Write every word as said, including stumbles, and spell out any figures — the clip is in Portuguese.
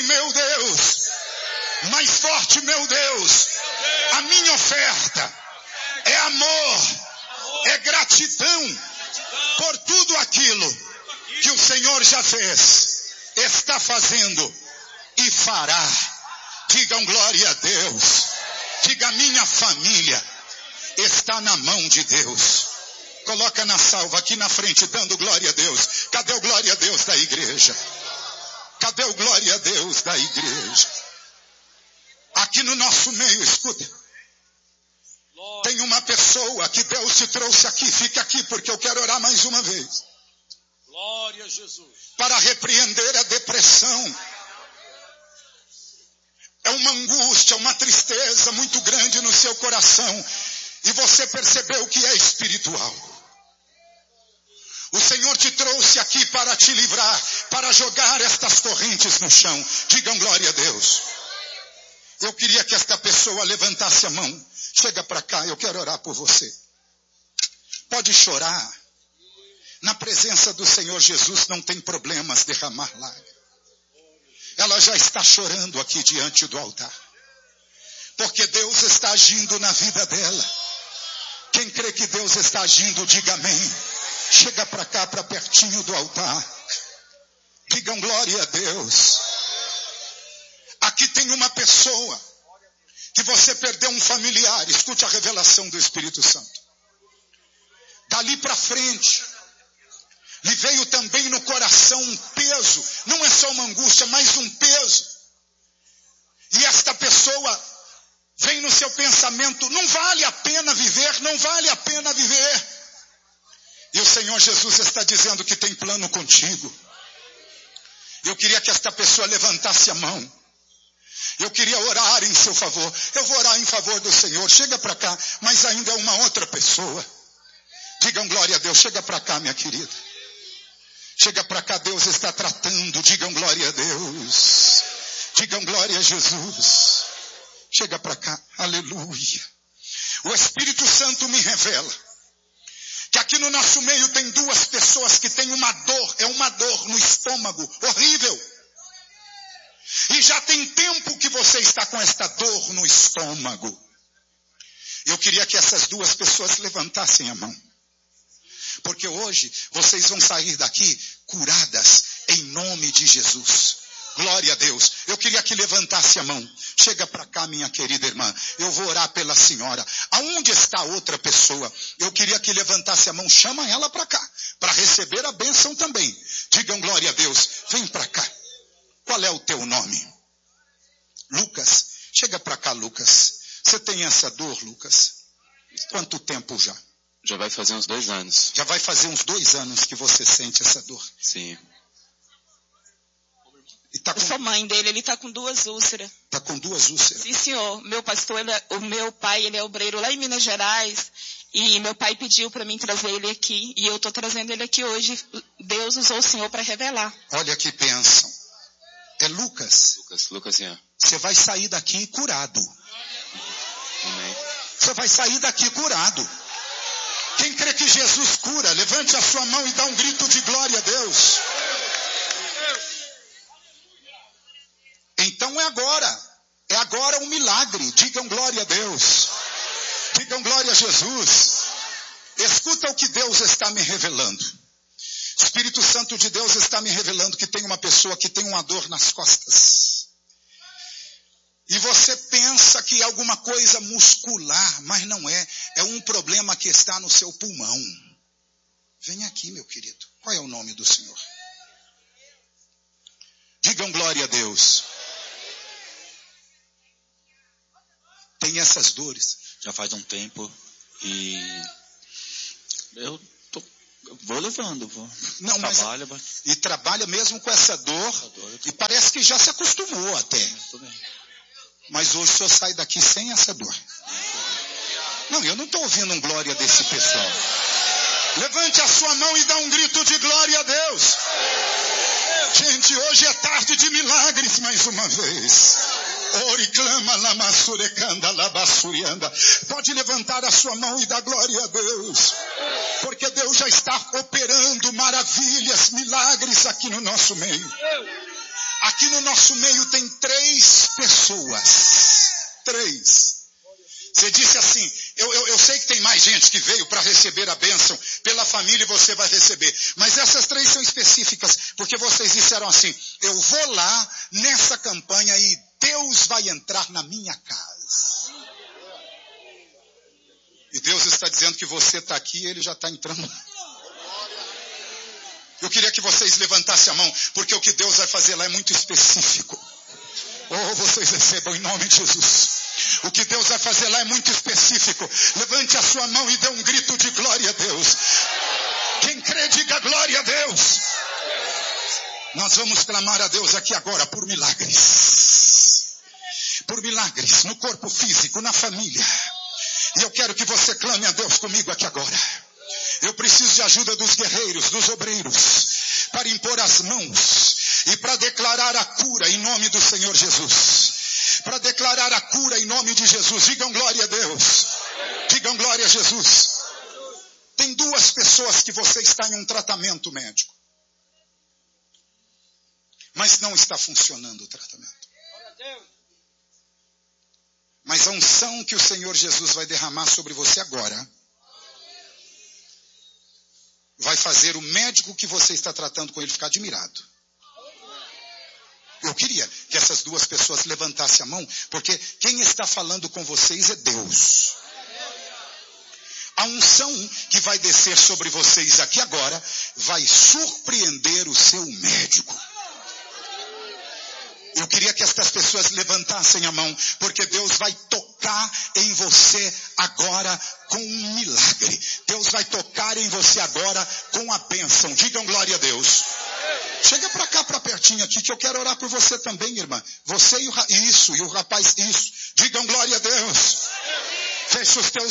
meu Deus, mais forte, meu Deus, a minha oferta é amor, é gratidão por tudo aquilo que o Senhor já fez, está fazendo e fará. Digam glória a Deus. Diga, minha família está na mão de Deus. Coloca na salva aqui na frente, dando glória a Deus. Cadê o glória a Deus da igreja? Cadê o glória a Deus da igreja? Aqui no nosso meio, escuta. Tem uma pessoa que Deus te trouxe aqui. Fica aqui porque eu quero orar mais uma vez. Glória a Jesus. Para repreender a depressão. É uma angústia, uma tristeza muito grande no seu coração. E você percebeu que é espiritual. O Senhor te trouxe aqui para te livrar, para jogar estas correntes no chão. Digam glória a Deus. Eu queria que esta pessoa levantasse a mão. Chega para cá, eu quero orar por você. Pode chorar. Na presença do Senhor Jesus não tem problemas derramar lágrimas. Ela já está chorando aqui diante do altar. Porque Deus está agindo na vida dela. Quem crê que Deus está agindo, diga amém. Chega para cá, para pertinho do altar. Digam glória a Deus. Aqui tem uma pessoa que você perdeu um familiar. Escute a revelação do Espírito Santo. Dali para frente, lhe veio também no coração um peso. Não é só uma angústia, mas um peso. E esta pessoa vem no seu pensamento, não vale a pena viver, não vale a pena viver. E o Senhor Jesus está dizendo que tem plano contigo. Eu queria que esta pessoa levantasse a mão. Eu queria orar em seu favor. Eu vou orar em favor do Senhor. Chega para cá, mas ainda é uma outra pessoa. Digam glória a Deus. Chega para cá, minha querida. Chega para cá, Deus está tratando. Digam glória a Deus. Digam glória a Jesus. Chega para cá. Aleluia. O Espírito Santo me revela que aqui no nosso meio tem duas pessoas que têm uma dor. É uma dor no estômago. Horrível. E já tem tempo que você está com esta dor no estômago. Eu queria que essas duas pessoas levantassem a mão. Porque hoje vocês vão sair daqui curadas em nome de Jesus. Glória a Deus. Eu queria que levantasse a mão. Chega para cá, minha querida irmã. Eu vou orar pela senhora. Aonde está outra pessoa? Eu queria que levantasse a mão. Chama ela para cá. Para receber a bênção também. Digam glória a Deus. Vem para cá. Qual é o teu nome? Lucas. Chega para cá, Lucas. Você tem essa dor, Lucas? Quanto tempo já? Já vai fazer uns dois anos. Já vai fazer uns dois anos que você sente essa dor. Sim. E tá com... Eu sou mãe dele, ele está com duas úlceras. Está com duas úlceras? Sim, senhor. Meu pastor, ele é, o meu pai, ele é obreiro lá em Minas Gerais. E meu pai pediu para mim trazer ele aqui. E eu estou trazendo ele aqui hoje. Deus usou o senhor para revelar. Olha que bênção. É Lucas. Lucas, Lucas, sim. Você vai sair daqui curado. Amém. Você vai sair daqui curado. Quem crê que Jesus cura, levante a sua mão e dá um grito de glória a Deus. Então é agora. É agora um milagre. Digam glória a Deus. Digam glória a Jesus. Escuta o que Deus está me revelando. Espírito Santo de Deus está me revelando que tem uma pessoa que tem uma dor nas costas. E você pensa que é alguma coisa muscular, mas não é. É um problema que está no seu pulmão. Vem aqui, meu querido. Qual é o nome do Senhor? Digam glória a Deus. Tem essas dores. Já faz um tempo e eu tô, eu vou levando, vou. Não, mas trabalha, mas... e trabalha mesmo com essa dor, essa dor e parece que já se acostumou até. Bem. Mas hoje o senhor sai daqui sem essa dor. Não, eu não estou ouvindo um glória desse pessoal. Levante a sua mão e dá um grito de glória a Deus. Gente, hoje é tarde de milagres mais uma vez. Ore, clama, lamassurecanda, labassurianda. Pode levantar a sua mão e dar glória a Deus. Porque Deus já está operando maravilhas, milagres aqui no nosso meio. Aqui no nosso meio tem três pessoas. Três. Você disse assim, eu, eu, eu sei que tem mais gente que veio para receber a bênção pela família e você vai receber. Mas essas três são específicas, porque vocês disseram assim, eu vou lá nessa campanha e Deus vai entrar na minha casa. E Deus está dizendo que você está aqui e Ele já está entrando. Eu queria que vocês levantassem a mão, porque o que Deus vai fazer lá é muito específico. Oh, vocês recebam em nome de Jesus. O que Deus vai fazer lá é muito específico. Levante a sua mão e dê um grito de glória a Deus. Quem crê, diga glória a Deus. Nós vamos clamar a Deus aqui agora por milagres. Por milagres no corpo físico, na família. E eu quero que você clame a Deus comigo aqui agora. Eu preciso de ajuda dos guerreiros, dos obreiros, para impor as mãos e para declarar a cura em nome do Senhor Jesus. Para declarar a cura em nome de Jesus. Digam glória a Deus. Digam glória a Jesus. Tem duas pessoas que você está em um tratamento médico, mas não está funcionando o tratamento. Mas a unção que o Senhor Jesus vai derramar sobre você agora vai fazer o médico que você está tratando com ele ficar admirado. Eu queria que essas duas pessoas levantassem a mão, porque quem está falando com vocês é Deus. A unção que vai descer sobre vocês aqui agora vai surpreender o seu médico. Eu queria que estas pessoas levantassem a mão, porque Deus vai tocar em você agora com um milagre. Deus vai tocar em você agora com a bênção. Digam glória a Deus. Chega para cá, para pertinho aqui, que eu quero orar por você também, irmã. Você e o, isso, e o rapaz, isso. Digam glória a Deus. Feche os teus